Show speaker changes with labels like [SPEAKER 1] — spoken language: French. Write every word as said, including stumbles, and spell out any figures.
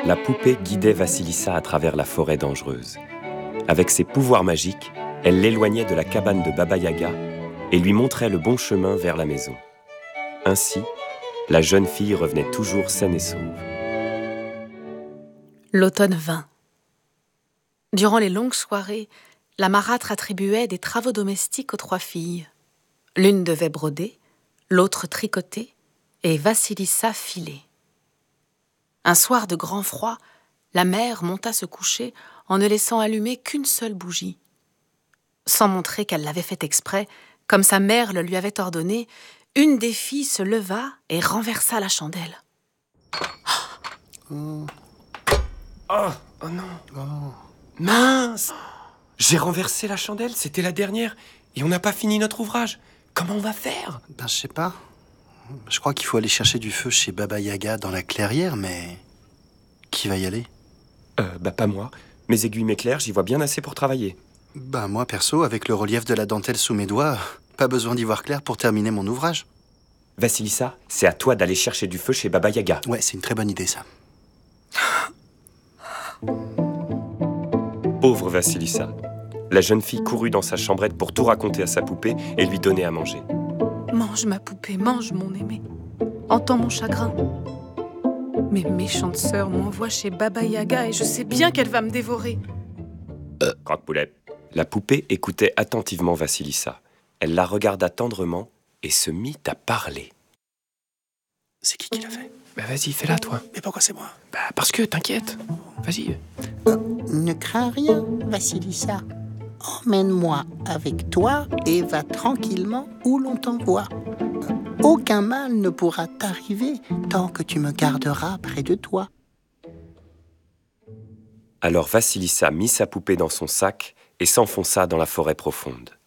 [SPEAKER 1] La poupée guidait Vassilissa à travers la forêt dangereuse. Avec ses pouvoirs magiques, elle l'éloignait de la cabane de Baba Yaga et lui montrait le bon chemin vers la maison. Ainsi, la jeune fille revenait toujours saine et sauve.
[SPEAKER 2] L'automne vint. Durant les longues soirées, la marâtre attribuait des travaux domestiques aux trois filles. L'une devait broder, l'autre tricoter et Vassilissa filer. Un soir de grand froid, la mère monta se coucher en ne laissant allumer qu'une seule bougie. Sans montrer qu'elle l'avait fait exprès, comme sa mère le lui avait ordonné, une des filles se leva et renversa la chandelle.
[SPEAKER 1] Oh, oh, oh non oh. Mince! J'ai renversé la chandelle, c'était la dernière, et on n'a pas fini notre ouvrage. Comment on va faire?
[SPEAKER 3] Ben, je sais pas. Je crois qu'il faut aller chercher du feu chez Baba Yaga dans la clairière, mais... Qui va y aller?
[SPEAKER 1] Euh, bah pas moi. Mes aiguilles m'éclairent, j'y vois bien assez pour travailler.
[SPEAKER 3] Bah moi, perso, avec le relief de la dentelle sous mes doigts, pas besoin d'y voir clair pour terminer mon ouvrage.
[SPEAKER 1] Vassilissa, c'est à toi d'aller chercher du feu chez Baba Yaga.
[SPEAKER 3] Ouais, c'est une très bonne idée, ça.
[SPEAKER 1] Pauvre Vassilissa. La jeune fille courut dans sa chambrette pour tout raconter à sa poupée et lui donner à manger.
[SPEAKER 2] Mange ma poupée, mange mon aimé. Entends mon chagrin. Mes méchantes sœurs m'envoient chez Baba Yaga et je sais bien qu'elle va me dévorer.
[SPEAKER 1] Euh. Croque-poulet. La poupée écoutait attentivement Vassilissa. Elle la regarda tendrement et se mit à parler.
[SPEAKER 3] C'est qui qui l'a fait?
[SPEAKER 1] Bah vas-y, fais-la toi.
[SPEAKER 3] Mais pourquoi c'est moi?
[SPEAKER 1] Bah parce que, t'inquiète. Vas-y.
[SPEAKER 4] Euh, ne crains rien, Vassilissa. Emmène-moi avec toi et va tranquillement où l'on t'envoie. Aucun mal ne pourra t'arriver tant que tu me garderas près de toi.
[SPEAKER 1] Alors Vassilissa mit sa poupée dans son sac et s'enfonça dans la forêt profonde.